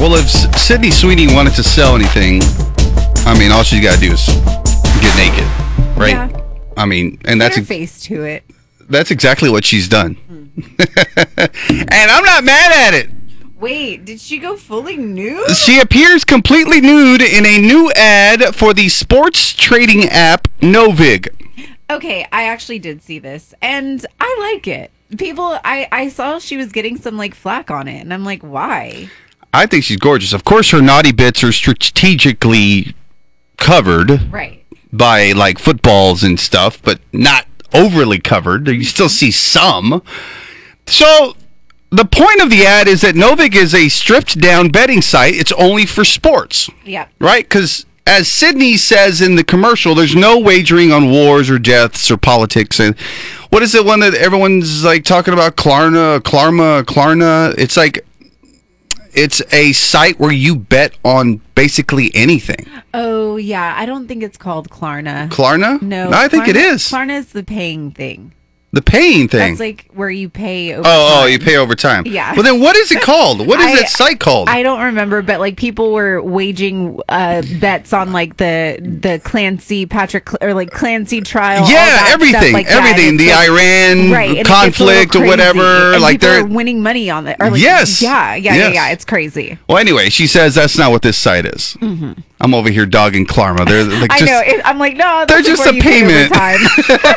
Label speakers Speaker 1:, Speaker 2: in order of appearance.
Speaker 1: Well, if Sydney Sweeney wanted to sell anything, I mean, all she's got to do is get naked, right?
Speaker 2: Yeah.
Speaker 1: I mean, and that's
Speaker 2: Put her face to it.
Speaker 1: That's exactly what she's done. And I'm not mad at it.
Speaker 2: Wait, did she go fully nude?
Speaker 1: She appears completely nude in a new ad for the sports trading app Novig.
Speaker 2: Okay, I actually did see this, and I like it. I saw she was getting some like flack on it, and I'm like, why?
Speaker 1: I think she's gorgeous. Of course, her naughty bits are strategically covered,
Speaker 2: Right.
Speaker 1: by like footballs and stuff, but not overly covered. You still see some. So the point of the ad is that Novig is a stripped down betting site. It's only for sports.
Speaker 2: Yeah.
Speaker 1: Right? Because as Sydney says in the commercial, there's no wagering on wars or deaths or politics. And what is it one that everyone's like talking about? Klarna. It's like, it's a site where you bet on basically anything.
Speaker 2: Oh, yeah. I don't think it's called Klarna.
Speaker 1: Klarna?
Speaker 2: No.
Speaker 1: I think it is.
Speaker 2: Klarna is the paying thing.
Speaker 1: The paying thing.
Speaker 2: That's like where you pay over
Speaker 1: Oh,
Speaker 2: time.
Speaker 1: you pay over time.
Speaker 2: Yeah.
Speaker 1: Well, then what is it called? What is that site called?
Speaker 2: I don't remember, but like people were waging bets on like the Clancy or like Clancy trial. all
Speaker 1: Yeah,
Speaker 2: that
Speaker 1: everything,
Speaker 2: stuff like that.
Speaker 1: everything. The
Speaker 2: Like,
Speaker 1: Iran
Speaker 2: right, and it gets a
Speaker 1: conflict
Speaker 2: little
Speaker 1: or whatever.
Speaker 2: crazy, and
Speaker 1: Like
Speaker 2: people
Speaker 1: they're
Speaker 2: are winning money on it. Or like,
Speaker 1: Yes.
Speaker 2: Yeah.
Speaker 1: Yes.
Speaker 2: It's crazy.
Speaker 1: Well, anyway, she says that's not what this site is. Mm-hmm. I'm over here dogging Klarna. They're like
Speaker 2: I
Speaker 1: just,
Speaker 2: know. I'm like, no,
Speaker 1: they're
Speaker 2: that's
Speaker 1: just
Speaker 2: where
Speaker 1: a
Speaker 2: you pay
Speaker 1: payment.
Speaker 2: overtime.